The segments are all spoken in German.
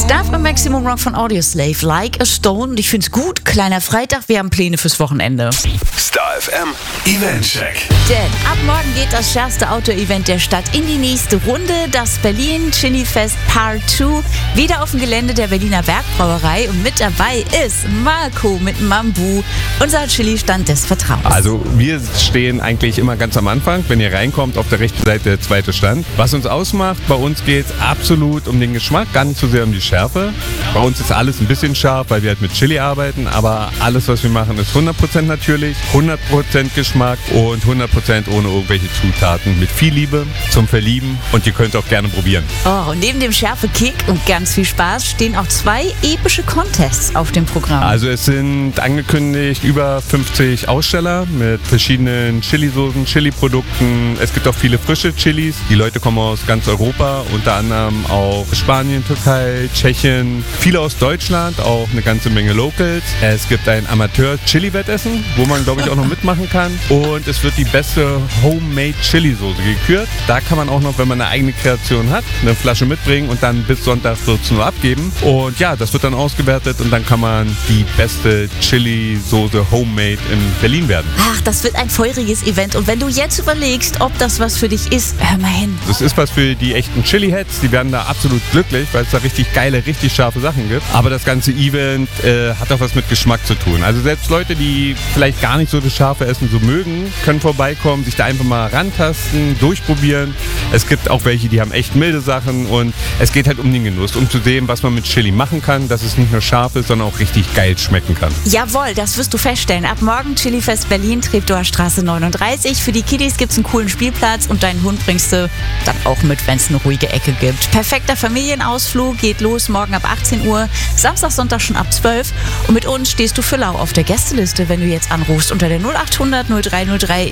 Stuff im Maximum Rock von Audioslave, Like a Stone. Und ich find's gut, kleiner Freitag, wir haben Pläne fürs Wochenende. Star FM Eventcheck. Denn ab morgen geht das schärfste Outdoor-Event der Stadt in die nächste Runde. Das Berlin Chili Fest Part 2. Wieder auf dem Gelände der Berliner Bergbrauerei. Und mit dabei ist Marco mit Mambu, unser Chili-Stand des Vertrauens. Also wir stehen eigentlich immer ganz am Anfang, wenn ihr reinkommt, auf der rechten Seite der zweite Stand. Was uns ausmacht, bei uns geht es absolut um den Geschmack, gar nicht so sehr um die Schärfe. Bei uns ist alles ein bisschen scharf, weil wir halt mit Chili arbeiten, aber alles, was wir machen, ist 100% natürlich, 100% Geschmack und 100% ohne irgendwelche Zutaten. Mit viel Liebe zum Verlieben und ihr könnt auch gerne probieren. Oh, und neben dem Schärfe-Kick und ganz viel Spaß stehen auch 2 epische Contests auf dem Programm. Also es sind angekündigt über 50 Aussteller mit verschiedenen Chili-Soßen, Chili-Produkten. Es gibt auch viele frische Chilis. Die Leute kommen aus ganz Europa, unter anderem auch Spanien, Türkei, Tschechien, viele aus Deutschland, auch eine ganze Menge Locals. Es gibt ein Amateur-Chili-Wettessen, wo man, glaube ich, auch noch mitmachen kann. Und es wird die beste Homemade-Chili-Soße gekürt. Da kann man auch noch, wenn man eine eigene Kreation hat, eine Flasche mitbringen und dann bis Sonntag 14 Uhr abgeben. Und ja, das wird dann ausgewertet und dann kann man die beste Chili-Soße Homemade in Berlin werden. Ach, das wird ein feuriges Event. Und wenn du jetzt überlegst, ob das was für dich ist, hör mal hin. Das ist was für die echten Chili-Heads. Die werden da absolut glücklich, weil es da richtig geile, richtig scharfe Sachen gibt. Aber das ganze Event hat auch was mit Geschmack zu tun. Also selbst Leute, die vielleicht gar nicht so das scharfe Essen so mögen, können vorbeikommen, sich da einfach mal rantasten, durchprobieren. Es gibt auch welche, die haben echt milde Sachen und es geht halt um den Genuss, um zu sehen, was man mit Chili machen kann, dass es nicht nur scharf ist, sondern auch richtig geil schmecken kann. Jawohl, das wirst du feststellen. Ab morgen Chilifest Berlin, Treptower Straße 39. Für die Kiddies gibt's einen coolen Spielplatz und deinen Hund bringst du dann auch mit, wenn es eine ruhige Ecke gibt. Perfekter Familienausflug geht los morgen ab 18 Uhr, Samstag, Sonntag schon ab 12. Und mit uns stehst du für lau auf der Gästeliste, wenn du jetzt anrufst unter der 0800 0303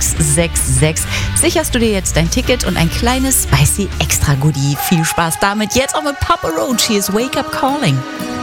666. Sicherst du dir jetzt dein Ticket und ein kleines Spicy Extra Goodie. Viel Spaß damit. Jetzt auch mit Papa Roach. Hier ist Wake Up Calling.